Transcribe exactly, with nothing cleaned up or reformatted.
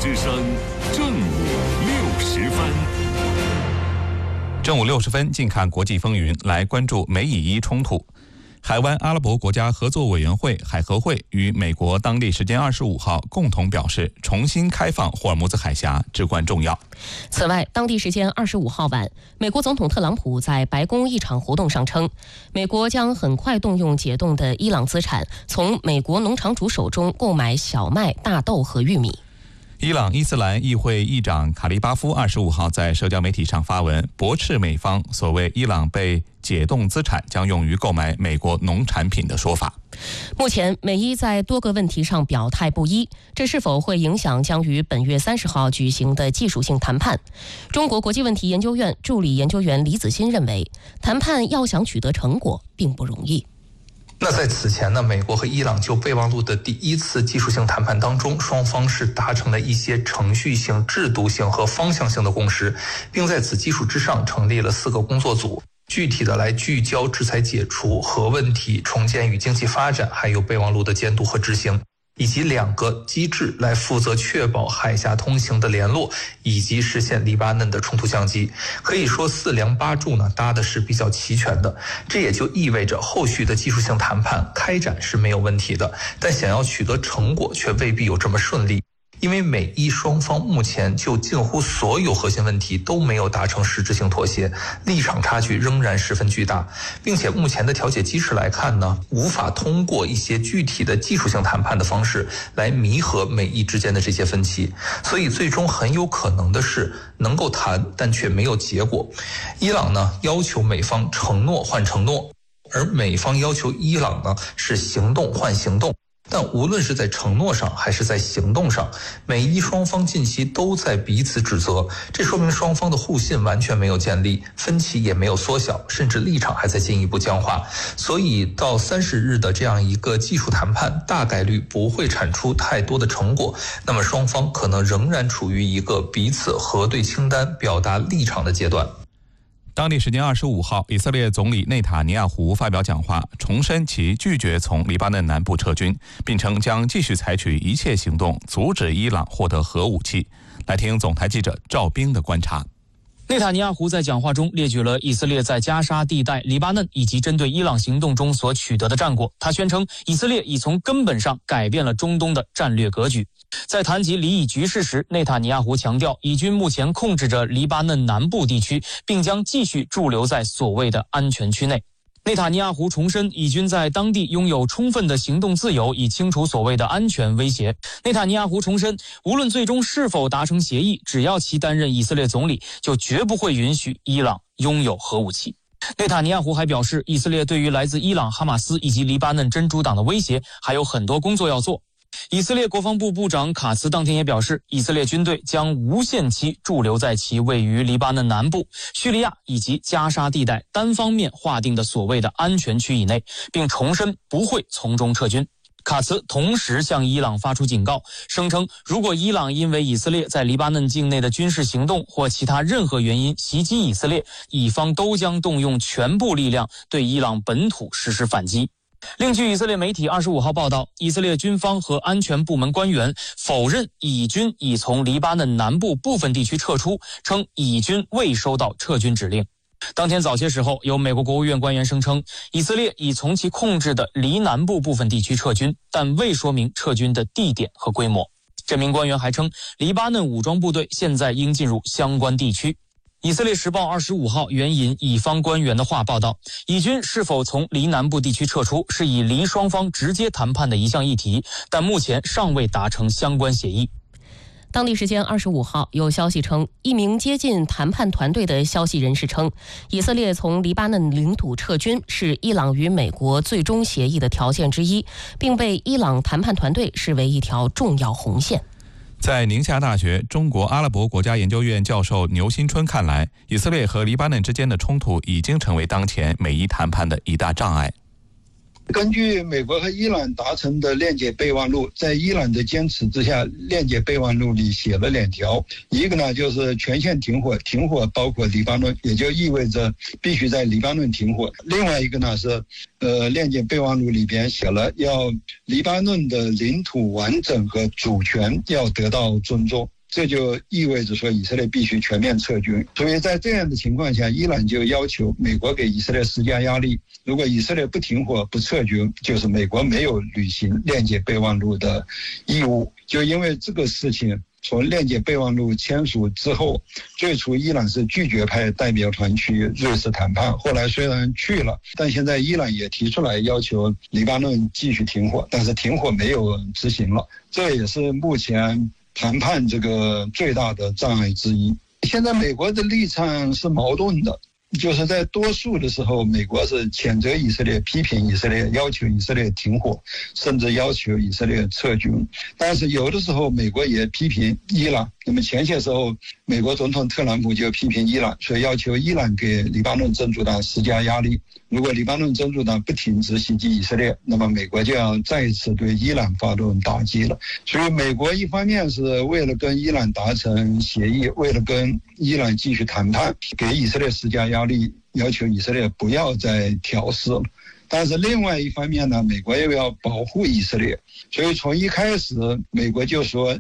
之声正午六时分。 正午六十分，近看国际风云，来关注美以伊冲突。海湾阿拉伯国家合作委员会海合会与美国当地时间二十五号共同表示，重新开放霍尔木兹海峡至关重要。 此外，当地时间二十五号晚，美国总统特朗普在白宫一场活动上称，美国将很快动用解冻的伊朗资产，从美国农场主手中购买小麦、大豆和玉米。 伊朗伊斯兰议会议长卡利巴夫二十五号在社交媒体上发文，驳斥美方所谓伊朗被解冻资产将用于购买美国农产品的说法。 目前，美伊在多个问题上表态不一，这是否会影响将于本月三十号举行的技术性谈判？中国国际问题研究院助理研究员李子欣认为，谈判要想取得成果并不容易。 那在此前呢，美国和伊朗就备忘录的第一次技术性谈判当中，双方是达成了一些程序性、制度性和方向性的共识，并在此基础之上成立了四个工作组，具体的来聚焦制裁解除、核问题、重建与经济发展，还有备忘录的监督和执行，以及两个机制来负责确保海峡通行的联络，以及实现黎巴嫩的冲突降级。可以说四梁八柱呢搭的是比较齐全的，这也就意味着后续的技术性谈判开展是没有问题的，但想要取得成果却未必有这么顺利。因为美伊双方目前就近乎所有核心问题都没有达成实质性妥协，立场差距仍然十分巨大，并且目前的调解机制来看呢，无法通过一些具体的技术性谈判的方式来弥合美伊之间的这些分歧，所以最终很有可能的是能够谈，但却没有结果。伊朗呢要求美方承诺换承诺，而美方要求伊朗呢是行动换行动。但无论是在承诺上还是在行动上，美伊双方近期都在彼此指责，这说明双方的互信完全没有建立，分歧也没有缩小，甚至立场还在进一步僵化。所以到三十日的这样一个技术谈判，大概率不会产出太多的成果，那么双方可能仍然处于一个彼此核对清单、表达立场的阶段。 当地时间二十五号，以色列总理内塔尼亚胡发表讲话，重申其拒绝从黎巴嫩南部撤军，并称将继续采取一切行动阻止伊朗获得核武器。来听总台记者赵冰的观察。 内塔尼亚胡在讲话中列举了以色列在加沙地带、黎巴嫩以及针对伊朗行动中所取得的战果。他宣称，以色列已从根本上改变了中东的战略格局。在谈及黎以局势时，内塔尼亚胡强调，以军目前控制着黎巴嫩南部地区，并将继续驻留在所谓的安全区内。内塔尼亚胡重申，以军在当地拥有充分的行动自由，以清除所谓的安全威胁。内塔尼亚胡重申，无论最终是否达成协议，只要其担任以色列总理，就绝不会允许伊朗拥有核武器。内塔尼亚胡还表示，以色列对于来自伊朗、哈马斯以及黎巴嫩真主党的威胁还有很多工作要做。以色列国防部部长卡茨当天也表示，以色列军队将无限期驻留在其位于黎巴嫩南部、叙利亚以及加沙地带单方面划定的所谓的安全区以内，并重申不会从中撤军。卡茨同时向伊朗发出警告，声称如果伊朗因为以色列在黎巴嫩境内的军事行动或其他任何原因袭击以色列，以方都将动用全部力量对伊朗本土实施反击。另据以色列媒体二十五号报道，以色列军方和安全部门官员否认以军已从黎巴嫩南部部分地区撤出，称以军未收到撤军指令。当天早些时候，有美国国务院官员声称，以色列已从其控制的黎南部部分地区撤军，但未说明撤军的地点和规模。这名官员还称，黎巴嫩武装部队现在应进入相关地区。以色列时报二十五号援引以方官员的话报道，以军是否从黎南部地区撤出是以黎双方直接谈判的一项议题，但目前尚未达成相关协议。 当地时间二十五号，有消息称，一名接近谈判团队的消息人士称，以色列从黎巴嫩领土撤军是伊朗与美国最终协议的条件之一，并被伊朗谈判团队视为一条重要红线。 在宁夏大学中国阿拉伯国家研究院教授牛新春看来，以色列和黎巴嫩之间的冲突已经成为当前美伊谈判的一大障碍。 根据美国和伊朗达成的链接备忘录，在伊朗的坚持之下，链接备忘录里写了两条，一个呢就是全线停火，停火包括黎巴嫩，也就意味着必须在黎巴嫩停火。另外一个呢是呃链接备忘录里边写了要黎巴嫩的领土完整和主权要得到尊重。 这就意味着说以色列必须全面撤军。所以在这样的情况下，伊朗就要求美国给以色列施加压力，如果以色列不停火不撤军，就是美国没有履行链接备忘录的义务。就因为这个事情，从链接备忘录签署之后，最初伊朗是拒绝派代表团去瑞士谈判，后来虽然去了，但现在伊朗也提出来要求黎巴嫩继续停火，但是停火没有执行了，这也是目前谈判这个最大的障碍之一。现在美国的立场是矛盾的，就是在多数的时候，美国是谴责以色列、批评以色列、要求以色列停火，甚至要求以色列撤军。但是有的时候，美国也批评伊朗。那么前些时候，美国总统特朗普就批评伊朗，所以要求伊朗给黎巴嫩真主党施加压力。如果黎巴嫩真主党不停止袭击以色列，那么美国就要再一次对伊朗发动打击了。所以美国一方面是为了跟伊朗达成协议，为了跟伊朗继续谈判，给以色列施加压力，要求以色列不要再挑事了。但是另外一方面呢，美国又要保护以色列，所以从一开始美国就说